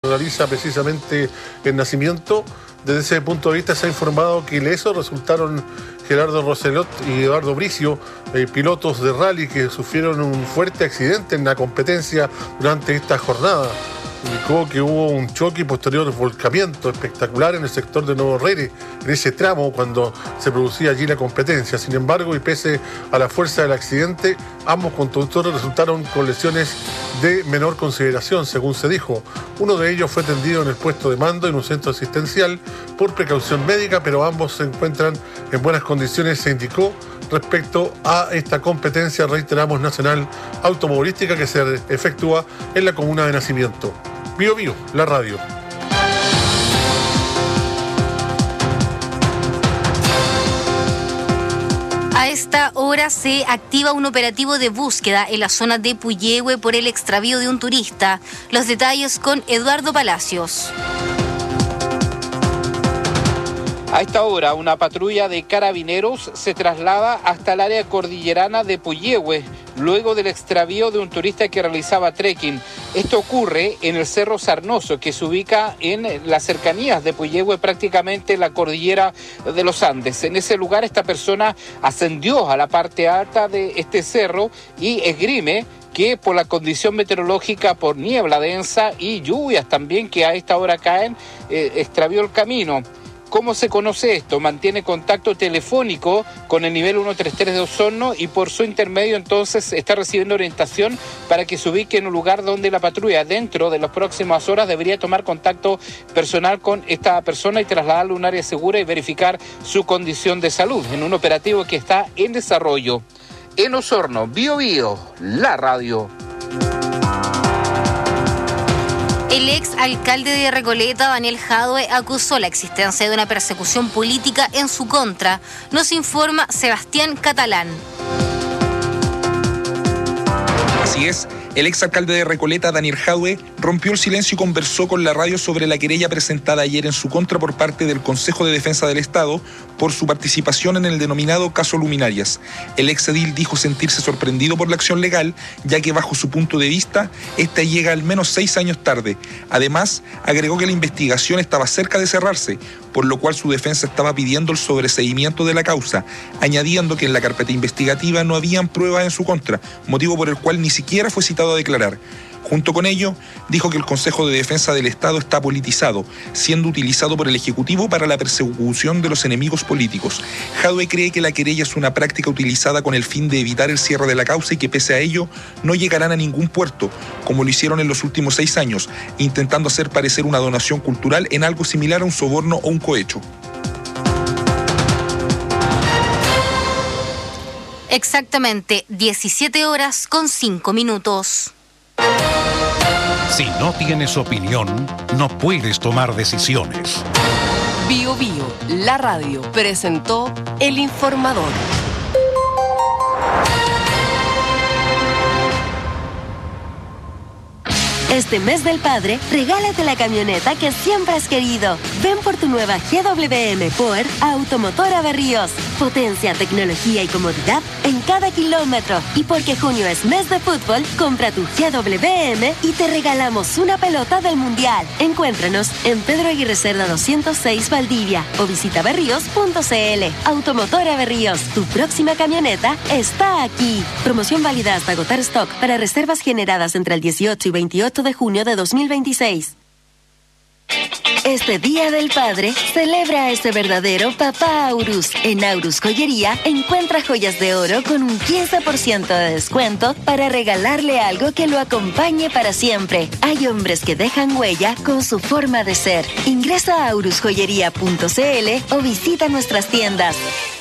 realiza precisamente el nacimiento. Desde ese punto de vista se ha informado que ilesos resultaron Gerardo Roselot y Eduardo Bricio, pilotos de rally que sufrieron un fuerte accidente en la competencia durante esta jornada. Indicó que hubo un choque y posterior volcamiento espectacular en el sector de Nuevo Reyes, en ese tramo cuando se producía allí la competencia. Sin embargo, y pese a la fuerza del accidente, ambos conductores resultaron con lesiones de menor consideración, según se dijo. Uno de ellos fue atendido en el puesto de mando en un centro asistencial por precaución médica, pero ambos se encuentran en buenas condiciones, se indicó respecto a esta competencia, reiteramos, nacional automovilística que se efectúa en la comuna de Nacimiento. Bio Bio, la radio. A esta hora se activa un operativo de búsqueda en la zona de Puyehue por el extravío de un turista. Los detalles con Eduardo Palacios. A esta hora, una patrulla de carabineros se traslada hasta el área cordillerana de Puyehue, luego del extravío de un turista que realizaba trekking. Esto ocurre en el Cerro Sarnoso, que se ubica en las cercanías de Puyehue, prácticamente en la cordillera de los Andes. En ese lugar, esta persona ascendió a la parte alta de este cerro y esgrime que por la condición meteorológica, por niebla densa y lluvias también que a esta hora caen, extravió el camino. ¿Cómo se conoce esto? Mantiene contacto telefónico con el nivel 133 de Osorno y por su intermedio entonces está recibiendo orientación para que se ubique en un lugar donde la patrulla dentro de las próximas horas debería tomar contacto personal con esta persona y trasladarlo a un área segura y verificar su condición de salud en un operativo que está en desarrollo. En Osorno, Bio Bio, la radio. El ex alcalde de Recoleta, Daniel Jadue, acusó la existencia de una persecución política en su contra. Nos informa Sebastián Catalán. Así es. El exalcalde de Recoleta, Daniel Jadue, rompió el silencio y conversó con la radio sobre la querella presentada ayer en su contra por parte del Consejo de Defensa del Estado por su participación en el denominado caso Luminarias. El exedil dijo sentirse sorprendido por la acción legal, ya que bajo su punto de vista, esta llega al menos 6 años tarde. Además, agregó que la investigación estaba cerca de cerrarse, por lo cual su defensa estaba pidiendo el sobreseimiento de la causa, añadiendo que en la carpeta investigativa no habían pruebas en su contra, motivo por el cual ni siquiera fue citado a declarar. Junto con ello, dijo que el Consejo de Defensa del Estado está politizado, siendo utilizado por el Ejecutivo para la persecución de los enemigos políticos. Jadue cree que la querella es una práctica utilizada con el fin de evitar el cierre de la causa y que pese a ello no llegarán a ningún puerto, como lo hicieron en los últimos 6 años, intentando hacer parecer una donación cultural en algo similar a un soborno o un cohecho. Exactamente 17 horas con 5 minutos. Si no tienes opinión, no puedes tomar decisiones. Bio Bio, la radio, presentó El Informador. Este mes del padre, regálate la camioneta que siempre has querido. Ven por tu nueva GWM Power a Automotora Berríos. Potencia, tecnología y comodidad en cada kilómetro. Y porque junio es mes de fútbol, compra tu GWM y te regalamos una pelota del Mundial. Encuéntranos en Pedro Aguirre Cerda 206 Valdivia o visita berríos.cl. Automotora Berríos, tu próxima camioneta está aquí. Promoción válida hasta agotar stock para reservas generadas entre el 18 y 28 de junio de 2026. Este Día del Padre, celebra a este verdadero papá Aurus. En Aurus Joyería, encuentra joyas de oro con un 15% de descuento para regalarle algo que lo acompañe para siempre. Hay hombres que dejan huella con su forma de ser. Ingresa a aurusjoyería.cl o visita nuestras tiendas.